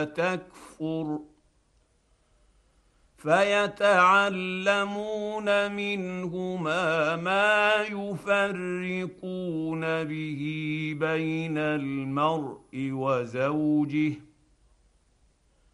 تكفر فيتعلمون منهما ما يفرقون به بين المرء وزوجه